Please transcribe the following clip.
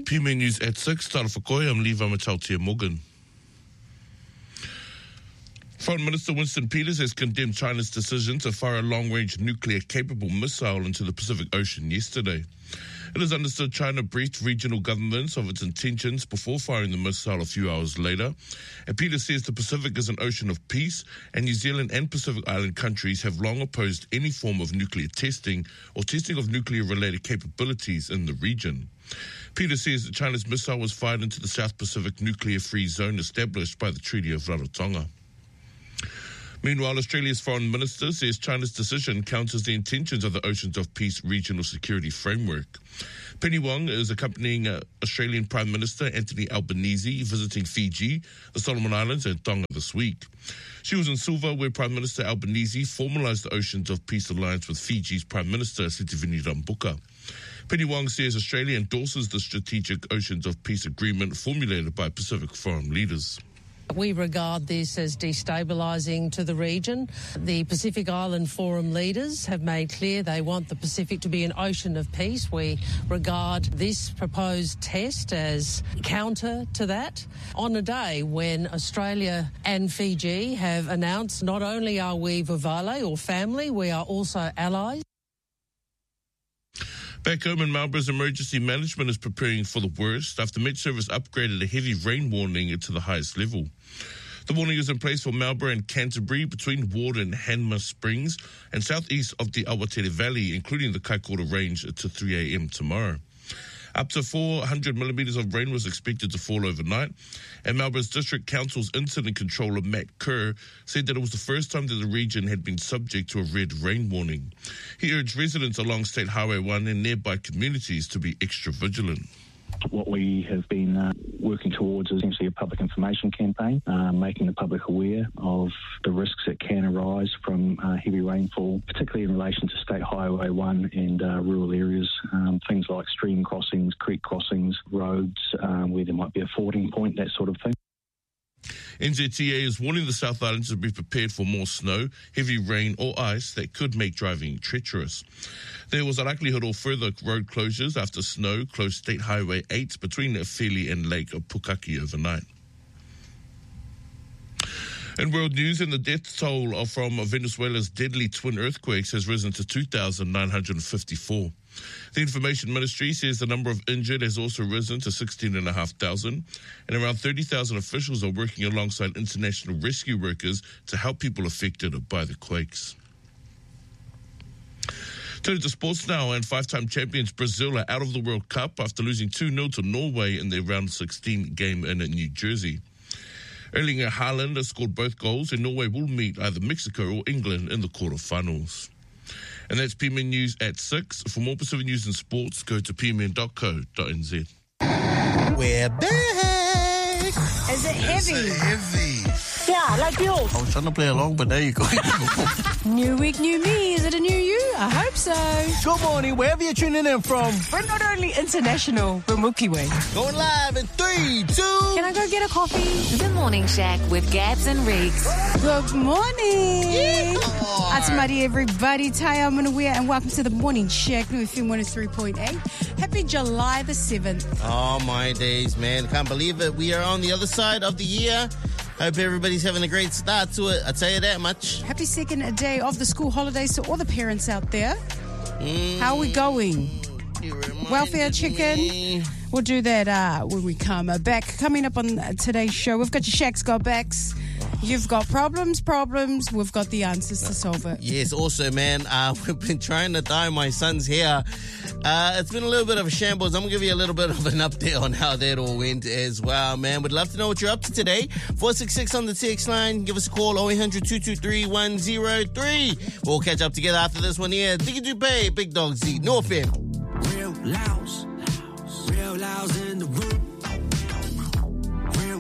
PME News at 6. Tara Whakoe, I'm Levi Matautia Morgan. Foreign Minister Winston Peters has condemned China's decision to fire a long-range nuclear-capable missile into the Pacific Ocean yesterday. It is understood China briefed regional governments of its intentions before firing the missile a few hours later. And Peters says the Pacific is an ocean of peace, and New Zealand and Pacific Island countries have long opposed any form of nuclear testing or testing of nuclear-related capabilities in the region. Peters says that China's missile was fired into the South Pacific nuclear-free zone established by the Treaty of Rarotonga. Meanwhile, Australia's foreign minister says China's decision counters the intentions of the Oceans of Peace regional security framework. Penny Wong is accompanying Australian Prime Minister Anthony Albanese visiting Fiji, the Solomon Islands and Tonga this week. She was in Suva where Prime Minister Albanese formalised the Oceans of Peace alliance with Fiji's Prime Minister Sitiveni Rabuka. Penny Wong says Australia endorses the strategic Oceans of Peace agreement formulated by Pacific Forum leaders. We regard this as destabilising to the region. The Pacific Island Forum leaders have made clear they want the Pacific to be an ocean of peace. We regard this proposed test as counter to that. On a day when Australia and Fiji have announced not only are we vavale or family, we are also allies. Back home in Marlborough's emergency management is preparing for the worst after Met Service upgraded a heavy rain warning to the highest level. The warning is in place for Marlborough and Canterbury between Ward and Hanmer Springs and southeast of the Awatere Valley, including the Kaikoura Range to 3 a.m. tomorrow. Up to 400 millimetres of rain was expected to fall overnight, and Marlborough's District Council's Incident Controller Matt Kerr said that it was the first time that the region had been subject to a red rain warning. He urged residents along State Highway 1 and nearby communities to be extra vigilant. What we have been working towards is essentially a public information campaign, making the public aware of the risks that can arise from heavy rainfall, particularly in relation to State Highway 1 and rural areas, things like stream crossings, creek crossings, roads where there might be a fording point, that sort of thing. NZTA is warning the South Islanders to be prepared for more snow, heavy rain or ice that could make driving treacherous. There was a likelihood of further road closures after snow closed State Highway 8 between Feli and Lake Pukaki overnight. In world news, the death toll from Venezuela's deadly twin earthquakes has risen to 2,954. The Information Ministry says the number of injured has also risen to 16,500, and around 30,000 officials are working alongside international rescue workers to help people affected by the quakes. Turning to sports now, and five-time champions Brazil are out of the World Cup after losing 2-0 to Norway in their round 16 game in New Jersey. Erling Haaland has scored both goals, and Norway will meet either Mexico or England in the quarterfinals. And that's PMN News at 6. For more Pacific news and sports, go to pmn.co.nz. We're back! Is it heavy? It's heavy. Yeah, like yours. I was trying to play along, but there you go. New week, new me. Is it a new you? I hope so. Good morning, wherever you're tuning in from. We're not only international, we're Mookie Way. Going live in 3, 2. Can I go get a coffee? The Morning Shack with Gabs and Riggs. Good morning. Atamari, everybody. Taya Manawea, and welcome to the Morning Shack, New FM 103.8. Happy July the 7th. Oh, my days, man. Can't believe it. We are on the other side of the year. Hope everybody's having a great start to it. I'll tell you that much. Happy second day of the school holidays to all the parents out there. How are we going? Welfare chicken? Me. We'll do that when we come back. Coming up on today's show, we've got your Shacks Got Backs. You've got problems. We've got the answers to solve it. Yes, also, man, we've been trying to dye my son's hair. It's been a little bit of a shambles. I'm going to give you a little bit of an update on how that all went as well, man. We'd love to know what you're up to today. 466 on the text line. Give us a call, 0800 223 103. We'll catch up together after this one here. Diggy Dupay, Big Dog Z, North End. Real Laos.